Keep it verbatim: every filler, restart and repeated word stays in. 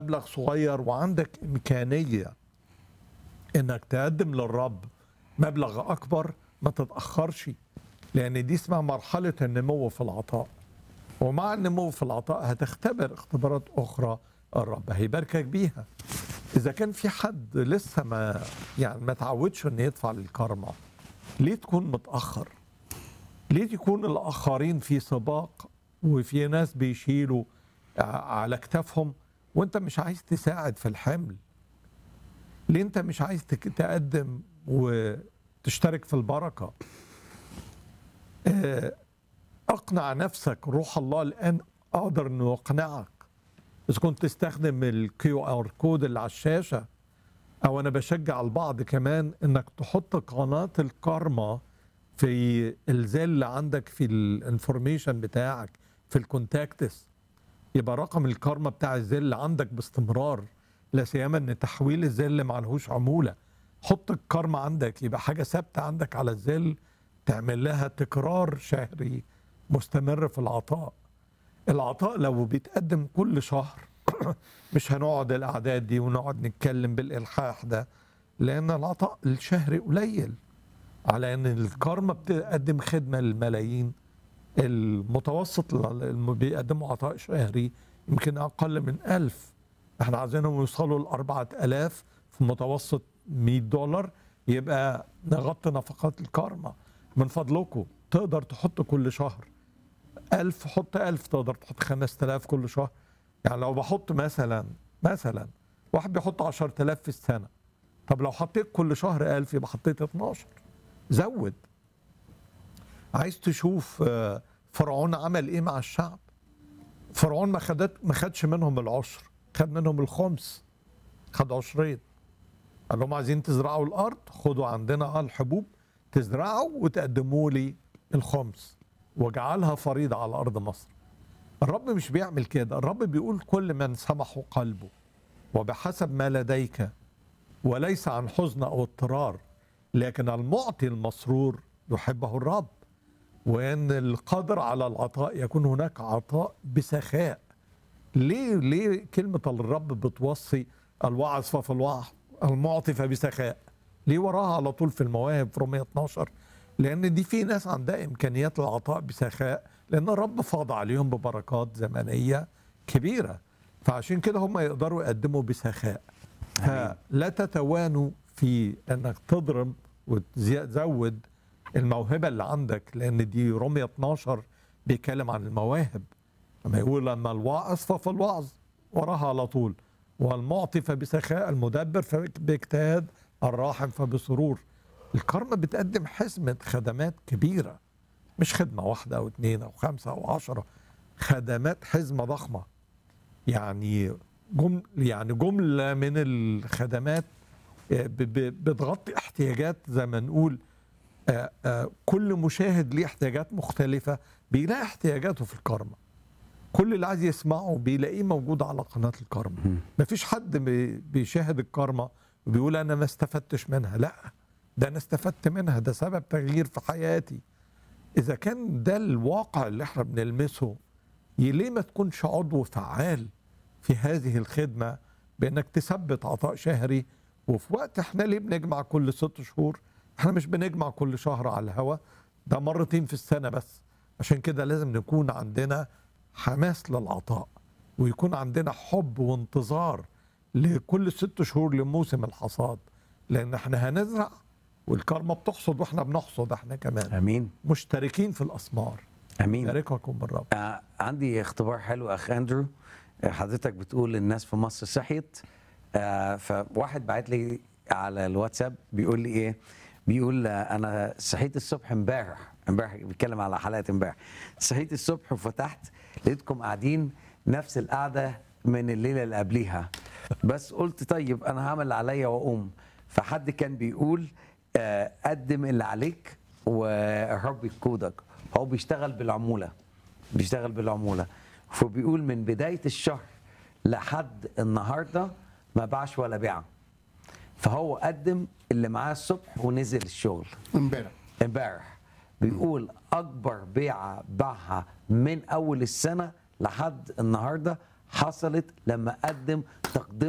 مبلغ صغير وعندك إمكانية إنك تقدم للرب مبلغ أكبر، ما تتأخرش، لأن دي اسمها مرحلة النمو في العطاء. ومع النمو في العطاء هتختبر اختبارات أخرى الرب هيباركك بيها. إذا كان في حد لسه ما يعني ما تعودش إنه يدفع للكرمة، ليه تكون متأخر؟ ليه يكون الآخرين في سباق وفي ناس بيشيلوا على كتافهم وانت مش عايز تساعد في الحمل؟ ليه انت مش عايز تقدم وتشترك في البركة؟ اقنع نفسك، روح الله الآن اقدر انه يقنعك. اذا كنت تستخدم الكيو ار كود اللي على الشاشة، او انا بشجع البعض كمان انك تحط قناة الكارما في الزل اللي عندك في الانفورميشن بتاعك في الكونتاكتس، يبقى رقم الكارما بتاع الزل عندك باستمرار، لا سيما ان تحويل الزل ما عليهوش عموله. حط الكارما عندك، يبقى حاجه ثابته عندك على الزل، تعمل لها تكرار شهري مستمر في العطاء. العطاء لو بيتقدم كل شهر مش هنقعد الاعداد دي ونقعد نتكلم بالالحاح ده، لان العطاء الشهري قليل على ان الكارما بتقدم خدمه للملايين. المتوسط اللي بيقدموا عطاء شهري يمكن أقل من ألف، احنا عايزينهم يوصلوا لأربعة ألاف في متوسط مية دولار، يبقى نغطي نفقات الكارما. من فضلكم تقدر تحط كل شهر ألف، حط ألف، تقدر تحط خمسة آلاف كل شهر. يعني لو بحط مثلا مثلا واحد بيحط عشرة آلاف في السنة، طب لو حطيت كل شهر ألف يبقى حطيت اتناشر. زود. عايز تشوف فرعون عمل ايه مع الشعب؟ فرعون ما خدت ما خدش منهم العشر، خد منهم الخمس، خد عشرين. قال لهم عايزين تزرعوا الارض، خدوا عندنا الحبوب تزرعوا وتقدموا لي الخمس، وجعلها فريضه على ارض مصر. الرب مش بيعمل كده، الرب بيقول كل من سمحوا قلبه وبحسب ما لديك، وليس عن حزن او اضطرار، لكن المعطي المسرور يحبه الرب. وان القادر على العطاء يكون هناك عطاء بسخاء. ليه ليه كلمه الرب بتوصي الوعظ ففي الوعظ، المعطي فبسخاء؟ ليه وراها على طول في المواهب في رومية اتناشر؟ لان دي في ناس عندها امكانيات العطاء بسخاء، لان الرب فاض عليهم ببركات زمنيه كبيره، فعشان كده هم يقدروا يقدموا بسخاء. فلا تتوانوا في انك تضرب وتزود الموهبة اللي عندك، لأن دي رومية اتناشر بيتكلم عن المواهب. لما يقول لما الواعظ ففي الوعظ وراها على طول، والمعطي فبسخاء، المدبر فباجتهاد، الراحم فبسرور. الكارما بتقدم حزمة خدمات كبيرة، مش خدمة واحدة أو اتنين أو خمسة أو عشرة، خدمات حزمة ضخمة. يعني جمل يعني جملة من الخدمات بتغطي احتياجات، زي ما نقول آآ آآ كل مشاهد ليه احتياجات مختلفة، بيلاقي احتياجاته في الكارما. كل اللي عايز يسمعه بيلاقيه موجود على قناة الكارما. مفيش حد بيشاهد الكارما وبيقول أنا ما استفدتش منها، لا، ده أنا استفدت منها، ده سبب تغيير في حياتي. إذا كان ده الواقع اللي احنا بنلمسه، ليه ما تكونش عضو فعال في هذه الخدمة بأنك تثبت عطاء شهري؟ وفي وقت احنا ليه بنجمع كل ست شهور؟ احنا مش بنجمع كل شهر على الهوا، ده مرتين في السنة بس. عشان كده لازم نكون عندنا حماس للعطاء، ويكون عندنا حب وانتظار لكل ست شهور لموسم الحصاد، لان احنا هنزرع والكرمة بتحصد واحنا بنحصد احنا كمان. امين. مشتركين في الاسمار. امين. بارككم بالرب. آه عندي اختبار حلو اخ اندرو. آه حضرتك بتقول الناس في مصر صحيت، آه فواحد بعت لي على الواتساب بيقول لي ايه، بيقول انا صحيت الصبح امبارح، امبارح بيتكلم على حلقه امبارح، صحيت الصبح وفتحت لقيتكم قاعدين نفس القعده من الليله اللي قبليها، بس قلت طيب انا هعمل اللي عليا واقوم. فحد كان بيقول آه قدم اللي عليك والرب يقودك. هو بيشتغل بالعموله، بيشتغل بالعموله، فبيقول من بدايه الشهر لحد النهارده ما باعش ولا بيعه. فهو قدم اللي معاه الصبح ونزل الشغل امبارح امبارح. بيقول اكبر بيعه باعها من اول السنه لحد النهارده حصلت لما قدم تقدمه